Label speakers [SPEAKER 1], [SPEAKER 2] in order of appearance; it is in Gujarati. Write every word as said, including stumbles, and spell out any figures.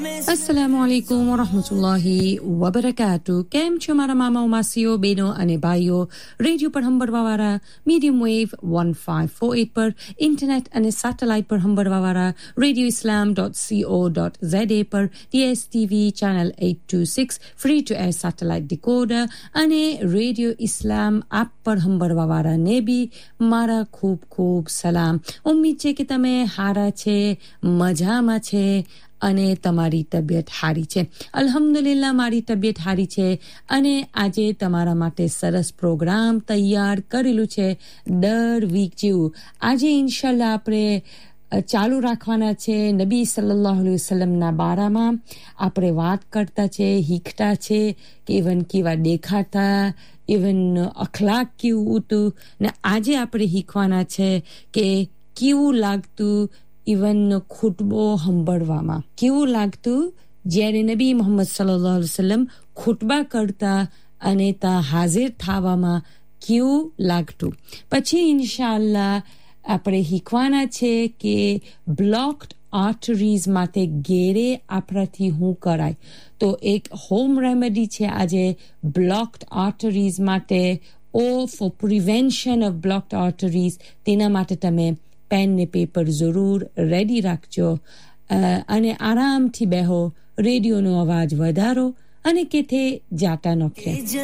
[SPEAKER 1] अस्सलामु अलैकुम व रहमतुल्लाहि व बरकातहू કેમ છો મારા મામા માસીઓ બેનો અને ભાઈઓ રેડિયો પર હંબરવાવાળા મીડિયમ વેવ fifteen forty-eight પર ઇન્ટરનેટ અને સેટેલાઇટ પર હંબરવાવાળા રેડિયો ઇસ્લામ ડોટ co ડોટ za પર D S T V channel eight twenty-six free two air satellite ડિકોડર અને રેડિયો ઇસ્લામ એપ પર હંબરવાવાળા ને બી મારા ખૂબ ખૂબ સલામ ઉમ્મીદ છે કે તમે હારા છે મજામાં છે અને તમારી તબિયત હારી છે અલ્હમ્દુલિલ્લાહ મારી તબિયત હારી છે અને આજે તમારા માટે સરસ પ્રોગ્રામ તૈયાર કરેલું છે દર વીક જેવું આજે ઇન્શાલ્લાહ આપણે ચાલુ રાખવાના છે નબી સલ્લલ્લાહુ અલૈહિ વસલ્લમના બારામાં આપણે વાત કરતા છે હીખતા છે કે ઇવન કેવા દેખાતા ઇવન અખલાક કેવું હતું ને આજે આપણે હીખવાના છે કે કેવું લાગતું ઇવન ખુતબો હંબળવામાં કેવું લાગતું જ્યારે નબી મુહમ્મદ સલ્લલ્લાહુ અલૈહિ વસલ્લમ ખુતબા કરતા અને તા હાજર થવામાં કેવું લાગતું પછી ઇન્શાઅલ્લાહ આપણે શીખવાના છે કે બ્લોક્ડ આર્ટરીઝ માટે ઘેરે આપણાથી શું કરાય તો એક હોમ રેમેડી છે આજે બ્લોક્ડ આર્ટરીઝ માટે ઓ ફોર પ્રિવેન્શન ઓફ બ્લોક્ડ આર્ટરીઝ તેના માટે તમે પેન ને પેપર જરૂર રેડી રાખજો અને આરામથી બેહો રેડિયોનો અવાજ વધારો અને કેથે જાતા નોખે